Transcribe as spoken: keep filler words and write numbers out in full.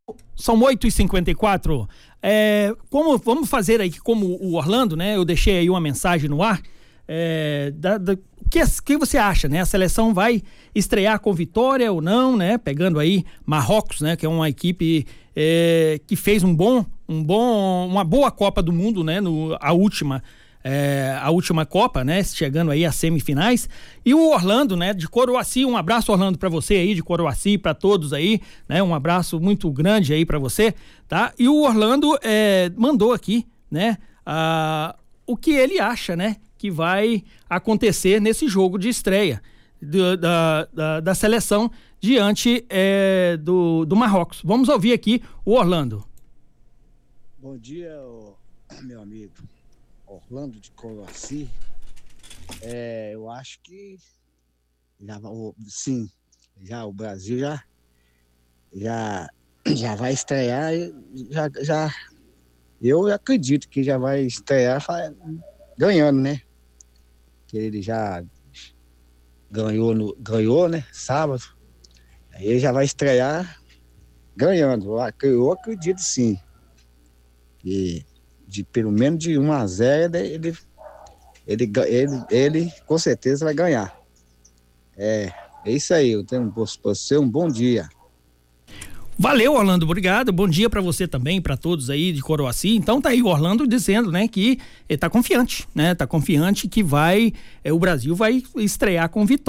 São oito e cinquenta e quatro. É, como, vamos fazer aí como o Orlando, né? Eu deixei aí uma mensagem no ar. É, da, da, o que, que você acha, né? A seleção vai estrear com vitória ou não, né? Pegando aí Marrocos, né? Que é uma equipe é, que fez um bom, um bom, uma boa Copa do Mundo, né? No, a última, é, a última Copa, né? Chegando aí às semifinais. E o Orlando, né? De Coroaci, um abraço, Orlando, para você aí de Coroaci, para todos aí, né? Um abraço muito grande aí para você, tá? E o Orlando é, mandou aqui, né? A, o que ele acha, né? Que vai acontecer nesse jogo de estreia do, da, da, da seleção diante é, do, do Marrocos. Vamos ouvir aqui o Orlando. Bom dia, meu amigo Orlando de Coroaci. É, eu acho que já, sim, já o Brasil já, já, já vai estrear. Já, já, eu acredito que já vai estrear ganhando, né? Que ele já ganhou, no, ganhou, né? Sábado. Aí ele já vai estrear ganhando. Eu acredito sim. E de pelo menos de um a zero ele, ele, ele, ele com certeza vai ganhar. É, é isso aí. Eu tenho para você um bom dia. Valeu, Orlando, obrigado, bom dia para você também, para todos aí de Coroaci. Então tá aí o Orlando dizendo, né, que ele tá confiante, né, tá confiante que vai, é, o Brasil vai estrear com vitória.